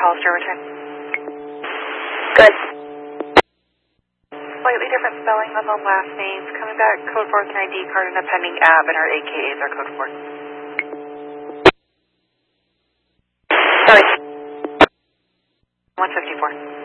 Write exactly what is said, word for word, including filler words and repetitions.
Hollister return. Good. Slightly different spelling on the last names. Coming back, code four with an I D card and a pending app, and our A K As are code four. Sorry. one fifty-four.